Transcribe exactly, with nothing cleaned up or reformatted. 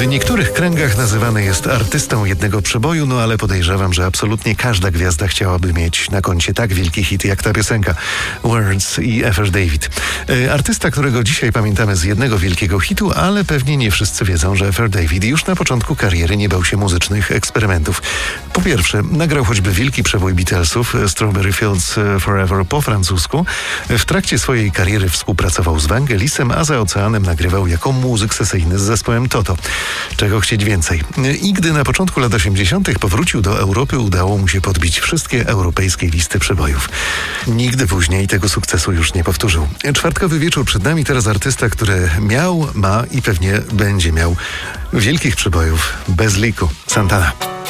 W niektórych kręgach nazywany jest artystą jednego przeboju, no ale podejrzewam, że absolutnie każda gwiazda chciałaby mieć na koncie tak wielki hit jak ta piosenka Words i Efer David. E, artysta, którego dzisiaj pamiętamy z jednego wielkiego hitu, ale pewnie nie wszyscy wiedzą, że Efer David już na początku kariery nie bał się muzycznych eksperymentów. Po pierwsze, nagrał choćby wielki przebój Beatlesów Strawberry Fields Forever po francusku. W trakcie swojej kariery współpracował z Vangelisem, a za oceanem nagrywał jako muzyk sesyjny z zespołem Toto. Czego chcieć więcej. I gdy na początku lat osiemdziesiątych powrócił do Europy, udało mu się podbić wszystkie europejskie listy przebojów. Nigdy później tego sukcesu już nie powtórzył. Czwartkowy wieczór przed nami, teraz artysta, który miał, ma i pewnie będzie miał wielkich przebojów bez liku. Santana.